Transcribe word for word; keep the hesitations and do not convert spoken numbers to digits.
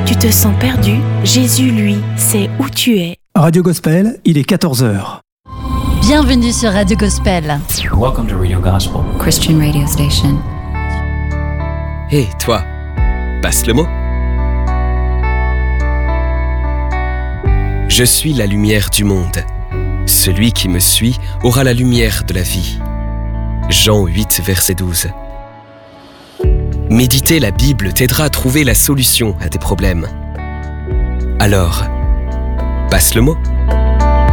Tu te sens perdu? Jésus, lui, sait où tu es. Radio Gospel, il est quatorze heures. Bienvenue sur Radio Gospel. Welcome to Radio Gospel, Christian radio station. Hé, hey, toi, passe le mot. Je suis la lumière du monde. Celui qui me suit aura la lumière de la vie. Jean huit, verset douze. Méditer la Bible t'aidera à trouver la solution à tes problèmes. Alors, passe le mot.